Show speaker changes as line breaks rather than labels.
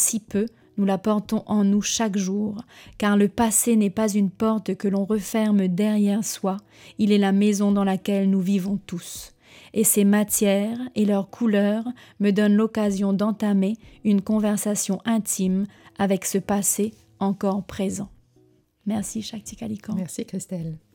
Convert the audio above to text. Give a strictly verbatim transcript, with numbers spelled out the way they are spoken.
si peu, nous la portons en nous chaque jour, car le passé n'est pas une porte que l'on referme derrière soi, il est la maison dans laquelle nous vivons tous. Et ces matières et leurs couleurs me donnent l'occasion d'entamer une conversation intime avec ce passé encore présent. Merci Shakti Kalikan.
Merci Christelle.